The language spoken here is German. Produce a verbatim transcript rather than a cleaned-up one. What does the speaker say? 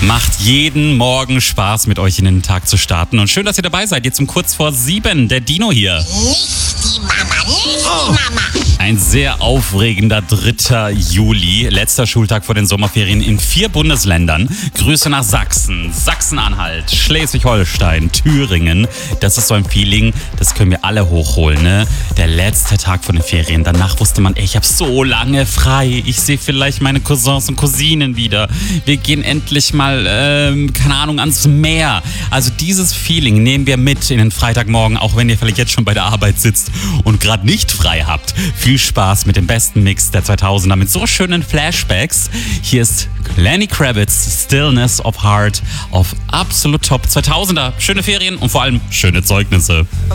Macht jeden Morgen Spaß, mit euch in den Tag zu starten. Und schön, dass ihr dabei seid. Jetzt um kurz vor sieben. Der Dino hier. Nicht die Mama, nicht die Mama. Ein sehr aufregender dritter Juli. Letzter Schultag vor den Sommerferien in vier Bundesländern. Grüße nach Sachsen, Sachsen-Anhalt, Schleswig-Holstein, Thüringen. Das ist so ein Feeling, das können wir alle hochholen, ne? Der letzte Tag von den Ferien. Danach wusste man, ey, ich habe so lange frei. Ich sehe vielleicht meine Cousins und Cousinen wieder. Wir gehen endlich mal, ähm, keine Ahnung, ans Meer. Also dieses Feeling nehmen wir mit in den Freitagmorgen, auch wenn ihr vielleicht jetzt schon bei der Arbeit sitzt und gerade nicht frei habt. Viel Spaß mit dem besten Mix der zweitausender mit so schönen Flashbacks. Hier ist Lenny Kravitz, Stillness of Heart auf absolut Top zweitausender. Schöne Ferien und vor allem schöne Zeugnisse.